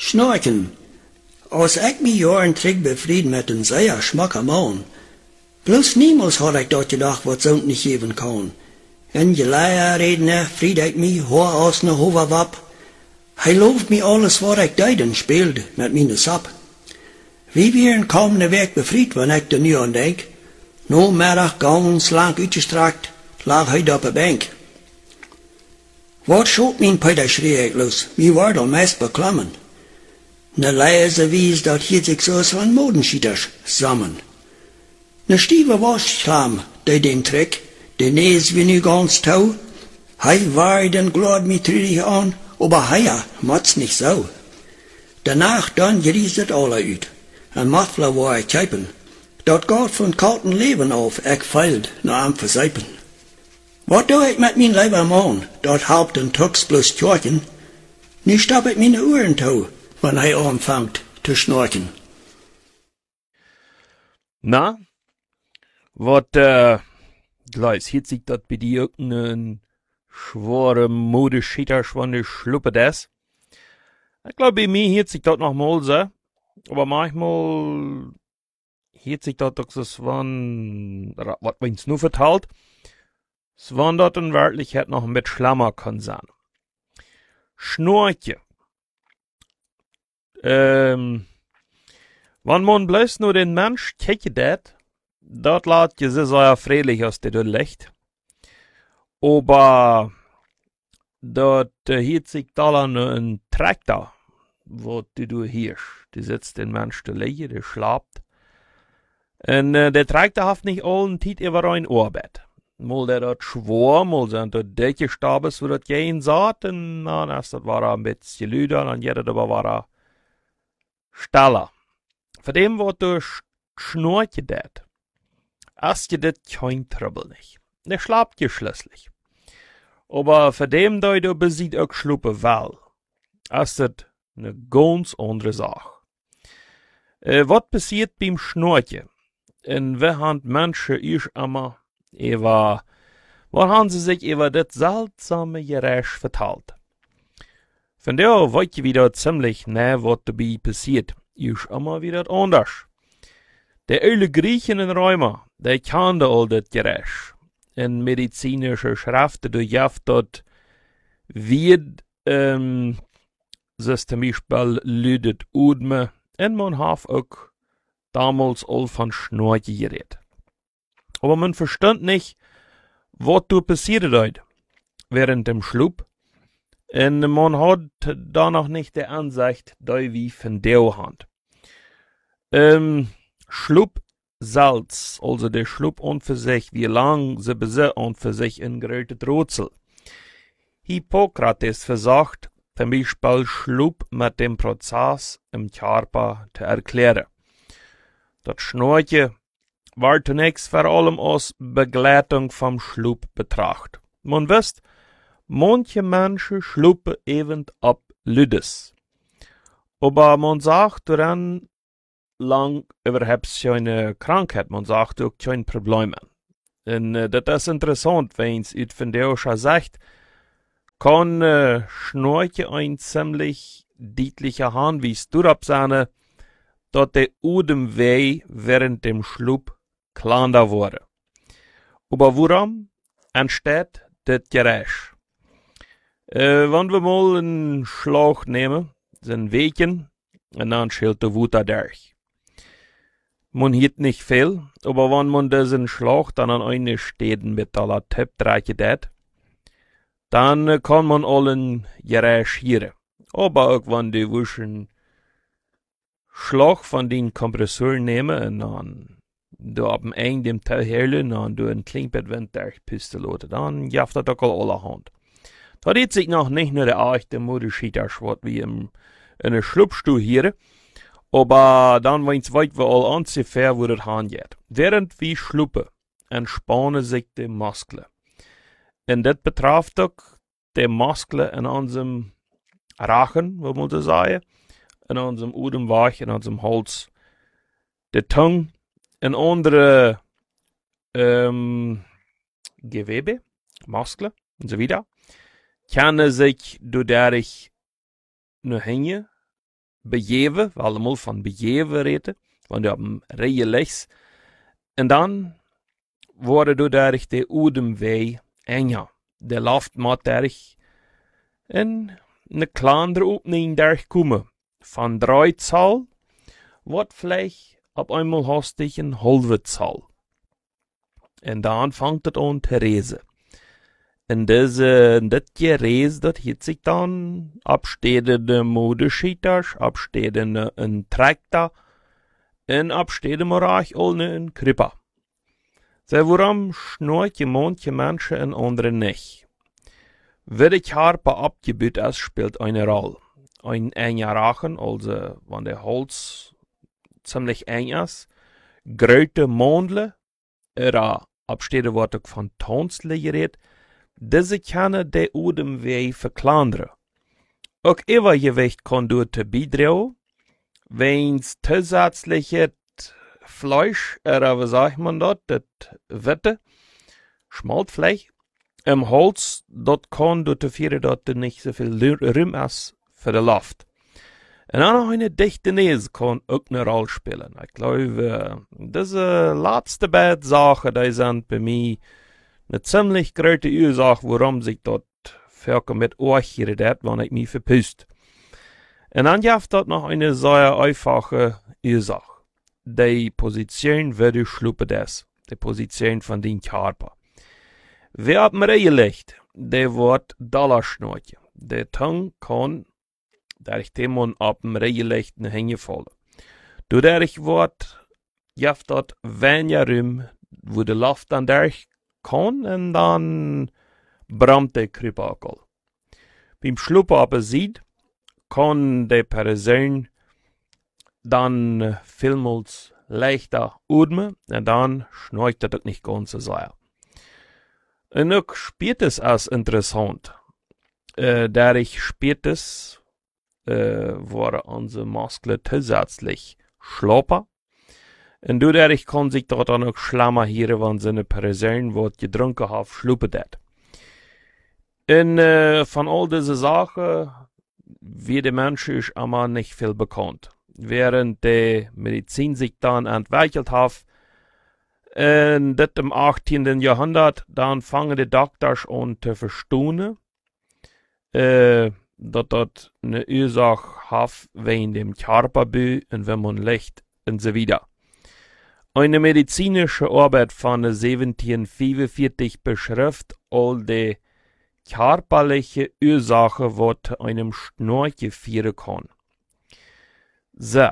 Schnorken. Als ik me jaren terug bevried met een zeer schmakke man. Bloß niemals had ik dat gedacht wat zo'n niet geven kan. En je leier reden vriend ik me hoor als ne hoverwap. Hij looft me alles wat ik deed en speelde met mijn sap. Wie weer komende week bevrijd wanneer ik er nu aan denk. No middag ganz lang uitgestrakt lag hij op de bank. Wat schoot mijn Peter schreeuw ik los, wie wordt al meest beklemmen. Ne leise wies dat hield zich zo van modenschieters samen. Ne stieve was klam, die den trek, de nees wie nu ganz touw. Hij war den glad me trüdig aan, aber hij mats nicht zo. Danach dan geriest het alle uit, en matfla war ik kijpen. Dat gaat van kalten leven af, ik feild na am verseipen. Wat doe ik met mijn lieber man, dat helpt den Tux bloß tjorken? Nu stap ik mijn oren toe, wenn hij anfangt te schnorken. Na, wat, gleich, hielt sich dat bei dir irgendein schwere Modeschitter von der Schluppe des? Ich glaube, bei mir hielt sich dat noch mal so, aber manchmal hielt sich dat auch so von, wat wenn's nur verteilt, es waren dort in Wirklichkeit noch mit schlimmer kann sein. Schnorche. Wenn man bloß nur den Mensch kicke dort laut je sehr freilich aus der Licht. Aber dort hielt sich da ein Traktor, wo du hierst. Die sitzt den Mensch da liegen, der schlaft. Und der Traktor hat nicht allen Tiet über ein Orbett. Mal der dort schwor, mal sind dort dicke Stabes, wo dort gehen saht, und dann erst dort war ein bisschen lüder, und jeder dabei war Staller. Von dem, was du schnurche dat, hast je dat kein Trouble nicht. Der schlaft je schließlich. Aber von dem, da du besieht auch schluppe well, ist das eine ganz andere Sache. Was passiert beim Schnurche? In wir haben Menschen ich immer was haben sie sich über das seltsame Geräusch verteilt. Von der weiß ich wieder ziemlich nah, was dabei passiert. Ist immer wieder anders. Der alte Griechen und Römer, die kannten all das Geräusch. In medizinischer Schrift, du jaft dort, wie das zum Beispiel lüdet Udme, und man hat auch damals all von Schnorche geredet. Aber man verstand nicht, was da passiert dort während dem Schlub. Und man hat da noch nicht die Ansicht, da wie von der Hand. Schlub Salz, also der Schlub und für sich, wie lang sie besitzt und für sich in gerötet Rätsel. Hippokrates versagt, zum Beispiel Schlub mit dem Prozess im Körper zu erklären. Das Schnorche war zunächst vor allem als Begleitung vom Schlub betrachtet. Man wisst, manche Menschen schluppen eben ab Lüdes. Aber man sagt daran lang überhaupt keine Krankheit, man sagt auch keine Probleme. Und das ist interessant, wenn es von der schon sagt, kann Schnorche ein ziemlich deutlicher Hinweis darauf sein, dass der Udemweh während dem Schlub kleiner wurde. Aber warum entsteht das Geräusch? Wenn wir mal einen Schlauch nehmen, sind Wegen, und dann schält der Wut durch. Man hielt nicht viel, aber wenn man diesen Schlauch dann an eine Städten mit aller Tipp dreht, dann kann man allen Geräusch hören. Aber auch wenn die wuschen Schlauch von den Kompressoren nehmen und dann du ab dem Ende dem Teil herlen und du ein Klingbettwind durchpisten lassen, dann jaft das auch allerhand. Da redet sich noch nicht nur der echte Modeschiederschwert wie in einer Schlupfstuhl hier, aber dann wenn's weit wir all ungefähr, wo das hingeht. Während wir schluppen, entspannen sich die Muskeln. Und das betrifft auch die Muskeln in unserem Rachen, wo man so sagen, in unserem Udemweich, in unserem Hals, die Zunge, in andere Gewebe, Muskeln und so weiter, können sich dadurch nur hängen bejeven, we allemaal van bejeven reden, want je op een rije legs. En dan worden door derg de Udemwee enger. De laft mat derg en een kleinere opening derg komen. Van 3 Zahl wordt vielleicht op einmal hastig een halve Zahl. En dan vangt het aan te reizen. En dit gereis, dat heet zich dan abstedende modeschieters, abstedende een tractor en abstedende morach al een krippa. Zij waarom schnoort je manche mensen en andere nicht. Wird ich harpe abgebüht ist, spielt eine Rolle. Ein enger Rachen, also wenn der Holz ziemlich eng ist, große Mondle, oder abstede wordt ook van tonsle gereed, deze kunnen de Udemwee verkleineren. Ook Übergewicht kann door te bijdrouwen, wens zusätzliche Fleisch, oder wie sagt man dat, das Witte, Schmaltfleisch, im Holz, dat kann dazu führen, dass er nicht so viel Raum ist für die Luft. Und dann noch eine dichte Nase kann auch eine Rolle spielen. Ich glaube, diese letzte beiden Sachen, die sind bei mir eine ziemlich große Ursache, warum sich dort Völker mit euch redet, wenn ich mich verpust. Und dann gibt es noch eine sehr einfache Ursache. Die Position, wie du schlupen das. Die Position von den Körper. Wer op mij legt, der wordt dollarschnootje. De tong kan, daar ik temon op mij legt, ne henge vallen. Doordat ik wordt, jeft dat weniger rum, wo de lucht dan daar kan, en dan bramt de krupakel. Beim Schluppen aber sieht, kann de Person dann vielmals leichter atmen, en dan schnorcht dat ook nicht ganz so sehr. En ook spätes als interessant. Dadurch spätes worden onze Muskeln zusätzlich schlapper. En doordat kann sich dort dann auch schlimmer hier, wenn seine Person wat gedrunken hat, schlupen dat. En von all diese Sachen, wie der Mensch ist immer nicht viel bekannt. Während die Medizin sich dann entwickelt hat, in dit im 18. Jahrhundert, dann fangen die Doktors an zu verstehen, dass das eine Ursache hat wegen dem Körperbü und wenn man liegt und so weiter. Eine medizinische Arbeit von 1745 beschreibt all die körperliche Ursache, was einem Schnorche führen kann. So.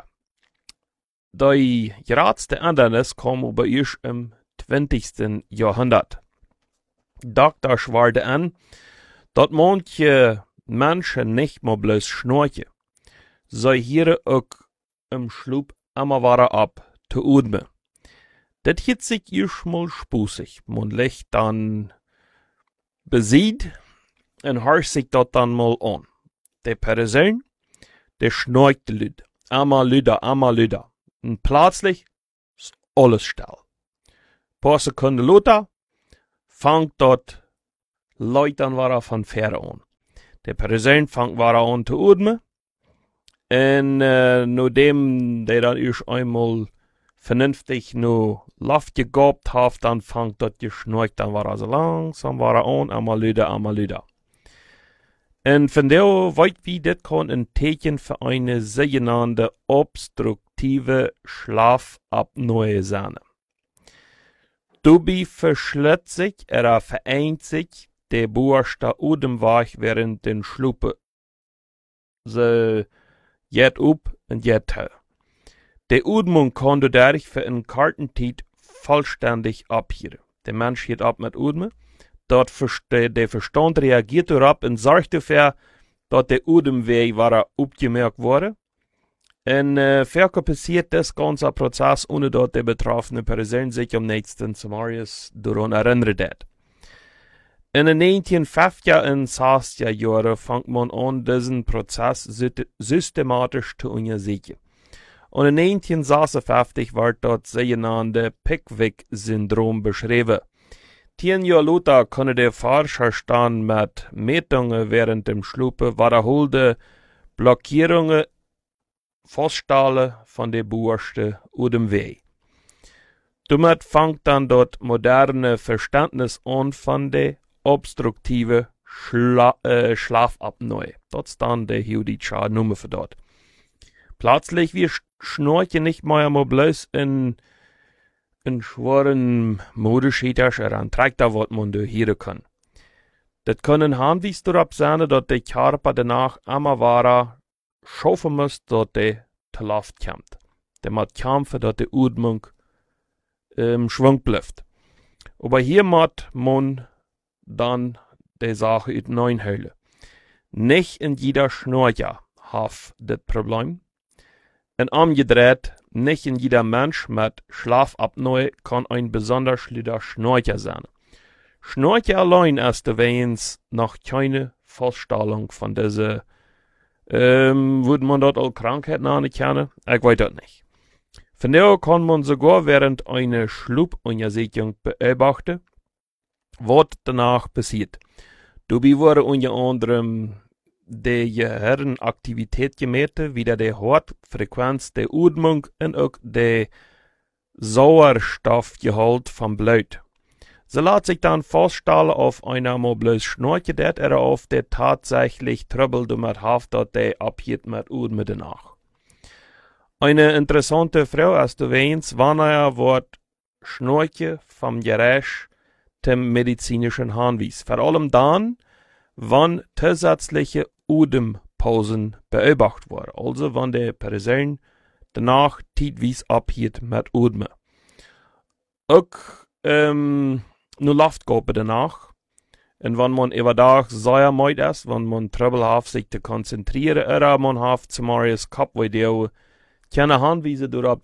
Die größte Ändernis kam aber erst im 20. Jahrhundert. Doktors warten an, dass manche Menschen nicht mehr bloß schnarchen. Sie hören auch im Schlaf immer wieder ab zu atmen. Das geht sich erstmal spußig. Man legt dann besieht und hört sich das dann mal an. Die Person, die schnarcht laut. Einmal lauter, einmal lauter. Und plötzlich ist alles still. Ein paar Sekunden lauter fängt dort Leute an wieder von Ferne an. Der Person fängt wieder an zu atmen. Und nachdem der dann erst einmal vernünftig nur Luft gehabt hat, dann fängt dort geschnurrt dann wieder so langsam wieder an, einmal lauter. Und von der weit wie das kann ein Zeichen für eine sogenannte obstruktive Schlafapnoe sein. Dabei verschlitzt sich oder vereint sich der Buchstabe Atemweg während den Schlupen. Sie geht up und geht her. Die Atmung kann dadurch für einen kurzen Zeit vollständig abhören. Der Mensch geht ab mit Atmen. Dort der Verstand reagiert darauf und sorgt dafür, dass der Atemweg wieder abgemerkt wurde. Und verker passiert das ganze Prozess, ohne dass der betroffene Person sich am nächsten Szenarios daran erinnert. In den 1950er und 60er Jahren fängt man an, diesen Prozess systematisch zu untersuchen. Und in 1956 wird das sogenannte Pickwick-Syndrom beschrieben. 10 Jahre später können die Forscher dann mit Messungen während dem Schlupen wiederholte Blockierungen Feststellen von der Borste oder dem Weh. Damit fängt dann dort moderne Verständnis an von der obstruktive Schlafapnoe. Das ist dann der jüdische Nummer für dort. Plötzlich wir schnorchen nicht mehr bloß in schweren Modeschieters oder an Traktor, was man da hören kann. Das können Handwies darauf sein, dass der Körper danach immer weiter schaffen muss, dass der zu Luft kommt. Der muss kämpfen, dass die Atmung Schwung bleibt. Aber hier muss man dann die Sache hineinhören. Nicht in jeder Schnorcher hat das Problem. Und umgedreht, nicht in jeder Mensch mit Schlafapnoe kann ein besonders schlechter Schnorcher sein. Schnorcher allein ist übrigens noch keine Feststellung von dieser, würde man dort auch Krankheiten anerkennen? Ich weiß das nicht. Von daher kann man sogar während einer Schlupfuntersuchung beobachten, was danach passiert. Dabei wurde unter anderem die Gehirnaktivität gemessen, wie die Herzfrequenz, die Atmung und auch der Sauerstoffgehalt vom Blut. So lässt sich dann feststellen, auf einer mal bloß Schnorche dat oder auf der tatsächlich Trouble damit hat, dass der abhielt mit Atmen danach. Eine interessante Frau ist übrigens, wann wird Schnorche vom Gerät zum medizinischen Handwies. Vor allem dann, wann zusätzliche Atempausen beobachtet wurden. Also, wenn der Person danach zeitweise abhielt mit Atmen. Auch, nur Luft gab danach. Und wenn man überdag sehr müde ist, wenn man Trouble hat, sich zu konzentrieren, oder man hat zum Beispiel das Kopfvideo, keine Handweise durchab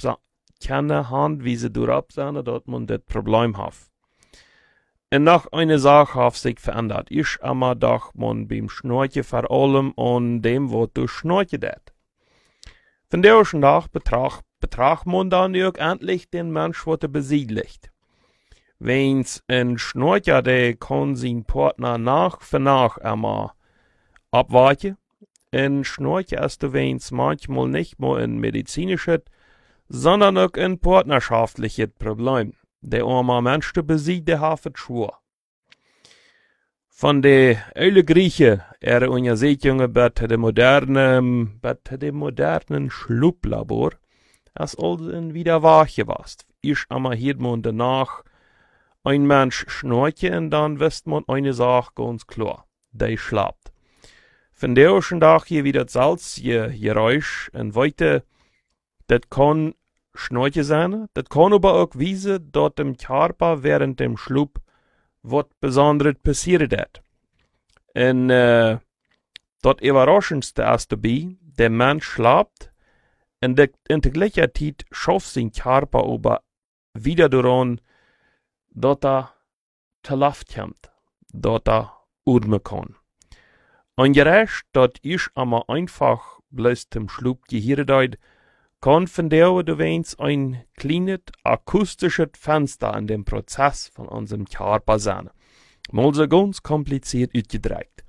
sein, dass man das Problem hat. Und noch eine Sache hat sich verändert. Ich immer doch man beim Schnorchen vor allem an dem, was du schnorchen dat. Von der ersten Tag betracht man dann auch endlich den Mensch, was besiedelt. Wenn's ein Schnorcher, der kann sein Partner nach für nach immer abwarten. Ein Schnorcher ist übrigens manchmal nicht nur ein medizinisches, sondern auch ein partnerschaftliches Problem. Der arme Mensch, der besiegt, der hat es schwer. Von der alten Griechen, Untersuchungen bei dem modernen Schlupplabor, ist also wieder wahr gewesen. Ich einmal hier man danach ein Mensch schnorchen und dann wisst man eine Sache ganz klar. Der schlaft. Von der ersten Tag hier wieder Salz, Geräusch und weiter, das kann Schnorchen sein. Das kann aber auch wiesen, dass dem Körper während dem Schlaf was Besonderes passiert hat. Und das Überraschendste ist dabei, der Mensch schlaft und in der gleichen Zeit schafft sein Körper aber wieder daran, dass zu Luft kommt, dass atmen kann. Ein Gerät, das ich aber einfach bloß zum Schlaf gehört hat, kann von der übrigens ein kleines akustisches Fenster an dem Prozess von unserem Körper sein. Mal so ganz kompliziert ausgedrückt.